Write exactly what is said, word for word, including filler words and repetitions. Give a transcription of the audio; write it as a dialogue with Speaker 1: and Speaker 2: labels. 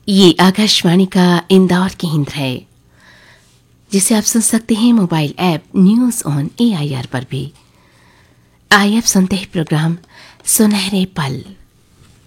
Speaker 1: ये आकाशवाणी का इंदौर केंद्र है, जिसे आप सुन सकते हैं mobile app news on A I R पर भी। आइए अब सुनते हैं प्रोग्राम सुनहरे पल।